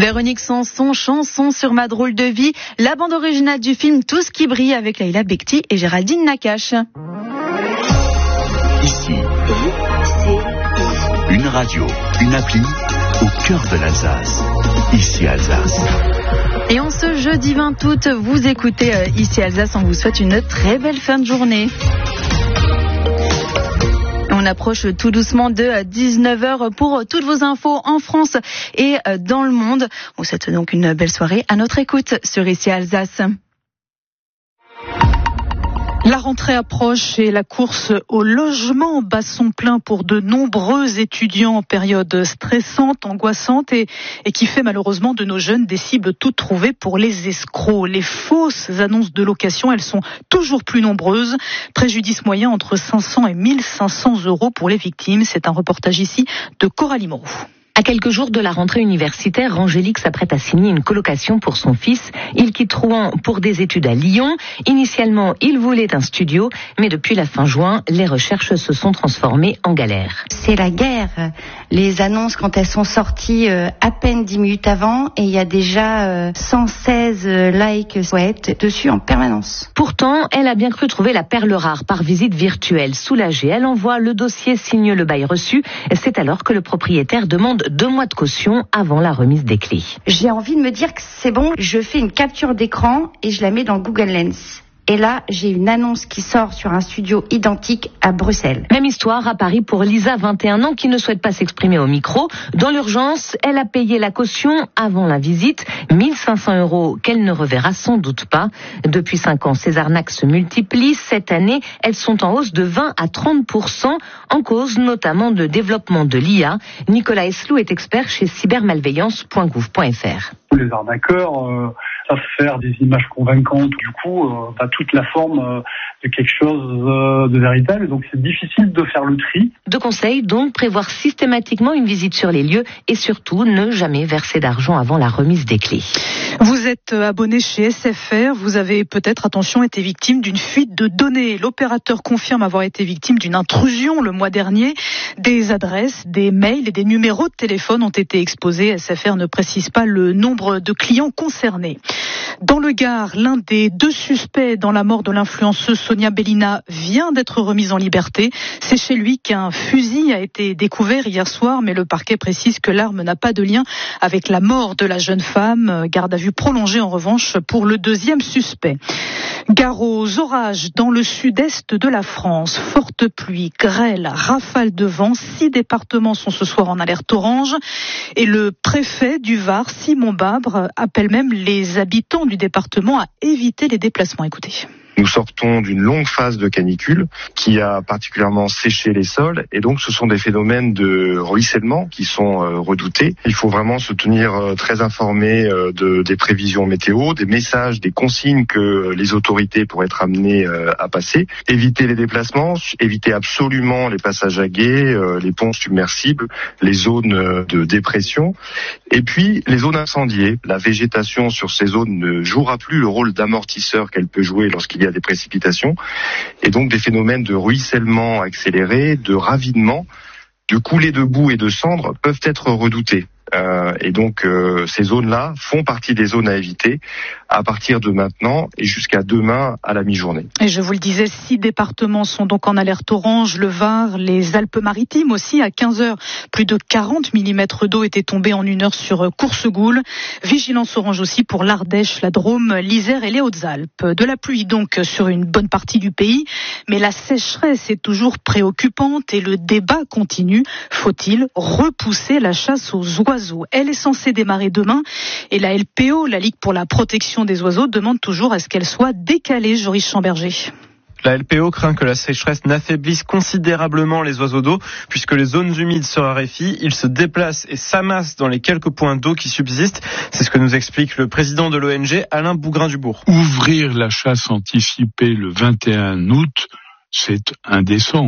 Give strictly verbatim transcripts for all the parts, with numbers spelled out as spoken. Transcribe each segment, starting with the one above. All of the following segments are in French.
Véronique Sanson, chanson sur ma drôle de vie, la bande originale du film Tout ce qui brille avec Leïla Bekti et Géraldine Nakache. Ici, une radio, une appli au cœur de l'Alsace. Ici Alsace. Et en ce jeudi vingt août, vous écoutez euh, Ici Alsace, on vous souhaite une très belle fin de journée. On approche tout doucement de dix-neuf heures pour toutes vos infos en France et dans le monde. On vous souhaite donc une belle soirée à notre écoute sur Ici Alsace. La rentrée approche et la course au logement bat son plein pour de nombreux étudiants en période stressante, angoissante et, et qui fait malheureusement de nos jeunes des cibles toutes trouvées pour les escrocs. Les fausses annonces de location, elles sont toujours plus nombreuses. Préjudice moyen entre cinq cents et mille cinq cents euros pour les victimes. C'est un reportage ici de Coralie Moreau. À quelques jours de la rentrée universitaire, Angélique s'apprête à signer une colocation pour son fils. Il quitte Rouen pour des études à Lyon. Initialement, il voulait un studio, mais depuis la fin juin, les recherches se sont transformées en galère. C'est la guerre. Les annonces, quand elles sont sorties euh, à peine dix minutes avant, et il y a déjà euh, cent seize likes ouais, dessus en permanence. Pourtant, elle a bien cru trouver la perle rare par visite virtuelle. Soulagée, elle envoie le dossier, signe le bail reçu. C'est alors que le propriétaire demande deux mois de caution avant la remise des clés. J'ai envie de me dire que c'est bon, je fais une capture d'écran et je la mets dans Google Lens. Et là, j'ai une annonce qui sort sur un studio identique à Bruxelles. Même histoire à Paris pour Lisa, vingt et un ans, qui ne souhaite pas s'exprimer au micro. Dans l'urgence, elle a payé la caution avant la visite, mille cinq cents euros qu'elle ne reverra sans doute pas. Depuis cinq ans, ces arnaques se multiplient. Cette année, elles sont en hausse de vingt à trente pour cent, en cause notamment de développement de l'I A. Nicolas Eslou est expert chez cybermalveillance point gouv point f r. Les arnaqueurs euh, savent faire des images convaincantes. Du coup, euh, t'as toute la forme euh, de quelque chose euh, de véritable. Donc, c'est difficile de faire le tri. De conseils, donc, prévoir systématiquement une visite sur les lieux et surtout ne jamais verser d'argent avant la remise des clés. Vous êtes abonné chez S F R. Vous avez peut-être, attention, été victime d'une fuite de données. L'opérateur confirme avoir été victime d'une intrusion le mois dernier. Des adresses, des mails et des numéros de téléphone ont été exposés. S F R ne précise pas le nombre de clients concernés. Dans le Gard, l'un des deux suspects dans la mort de l'influenceuse Sonia Bellina vient d'être remis en liberté. C'est chez lui qu'un fusil a été découvert hier soir, mais le parquet précise que l'arme n'a pas de lien avec la mort de la jeune femme. Garde à vue prolongée en revanche pour le deuxième suspect. Gare aux orages dans le sud-est de la France. Forte pluie, grêle, rafale de vent. Six départements sont ce soir en alerte orange. Et le préfet du Var, Simon Babre, appelle même les habitants du département à éviter les déplacements. Écoutez. Nous sortons d'une longue phase de canicule qui a particulièrement séché les sols et donc ce sont des phénomènes de ruissellement qui sont euh, redoutés. Il faut vraiment se tenir euh, très informé euh, de, des prévisions météo, des messages, des consignes que les autorités pourraient être amenées euh, à passer. Éviter les déplacements, éviter absolument les passages à gué, euh, les ponts submersibles, les zones euh, de dépression et puis les zones incendiées. La végétation sur ces zones ne jouera plus le rôle d'amortisseur qu'elle peut jouer lorsqu'il y a des précipitations et donc des phénomènes de ruissellement accéléré, de ravinement, de coulées de boue et de cendres peuvent être redoutés. Euh, et donc euh, ces zones-là font partie des zones à éviter à partir de maintenant et jusqu'à demain à la mi-journée. Et je vous le disais, six départements sont donc en alerte orange, le Var, les Alpes-Maritimes aussi. À quinze heures, plus de quarante millimètres d'eau étaient tombés en une heure sur Coursegoule. Vigilance orange aussi pour l'Ardèche, la Drôme, l'Isère et les Hautes-Alpes. De la pluie donc sur une bonne partie du pays, mais la sécheresse est toujours préoccupante et le débat continue. Faut-il repousser la chasse aux oiseaux ? Elle est censée démarrer demain et la L P O, la Ligue pour la protection des oiseaux, demande toujours à ce qu'elle soit décalée. Joris Chamberger. La L P O craint que la sécheresse n'affaiblisse considérablement les oiseaux d'eau, puisque les zones humides se raréfient, ils se déplacent et s'amassent dans les quelques points d'eau qui subsistent. C'est ce que nous explique le président de l'O N G, Alain Bougrain-Dubourg. Ouvrir la chasse anticipée le vingt et un août, c'est indécent.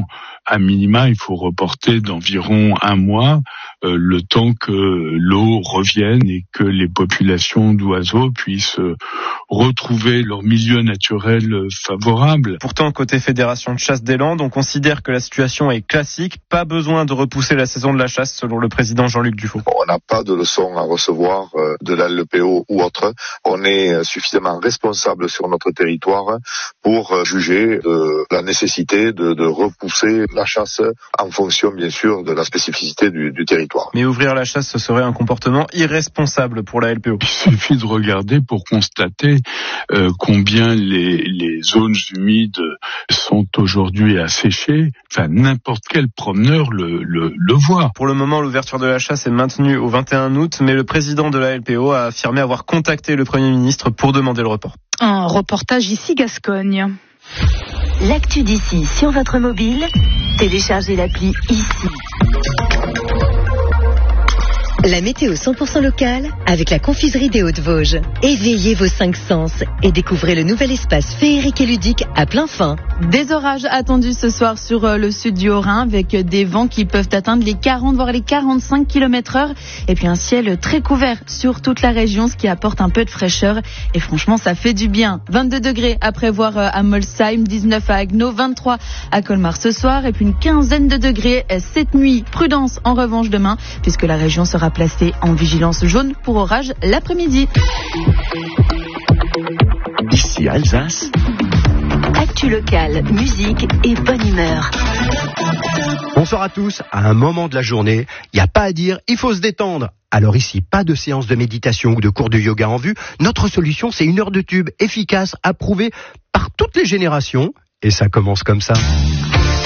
à minima, il faut reporter d'environ un mois euh, le temps que l'eau revienne et que les populations d'oiseaux puissent euh, retrouver leur milieu naturel euh, favorable. Pourtant, côté Fédération de chasse des Landes, on considère que la situation est classique. Pas besoin de repousser la saison de la chasse, selon le président Jean-Luc Dufault. On n'a pas de leçons à recevoir euh, de la L P O ou autre. On est suffisamment responsable sur notre territoire pour euh, juger de la nécessité de, de repousser la chasse en fonction, bien sûr, de la spécificité du, du territoire. Mais ouvrir la chasse, ce serait un comportement irresponsable pour la L P O. Il suffit de regarder pour constater euh, combien les, les zones humides sont aujourd'hui asséchées. Enfin, n'importe quel promeneur le, le, le voit. Pour le moment, l'ouverture de la chasse est maintenue au vingt et un août, mais le président de la L P O a affirmé avoir contacté le Premier ministre pour demander le report. Un reportage ici Gascogne. L'actu d'ici sur votre mobile, téléchargez l'appli ici. La météo cent pour cent locale avec la confiserie des Hauts-de-Vosges. Éveillez vos cinq sens et découvrez le nouvel espace féerique et ludique à plein fin. Des orages attendus ce soir sur le sud du Haut-Rhin avec des vents qui peuvent atteindre les quarante voire les quarante-cinq kilomètres heure et puis un ciel très couvert sur toute la région, ce qui apporte un peu de fraîcheur et franchement ça fait du bien. vingt-deux degrés à prévoir à Molsheim, dix-neuf à Haguenau, vingt-trois à Colmar ce soir et puis une quinzaine de degrés cette nuit. Prudence en revanche demain puisque la région sera placée en vigilance jaune pour orage l'après-midi. Ici Alsace. Actu locale, musique et bonne humeur. Bonsoir à tous. À un moment de la journée, il n'y a pas à dire, il faut se détendre. Alors ici, pas de séance de méditation ou de cours de yoga en vue. Notre solution, c'est une heure de tube efficace, approuvée par toutes les générations. Et ça commence comme ça.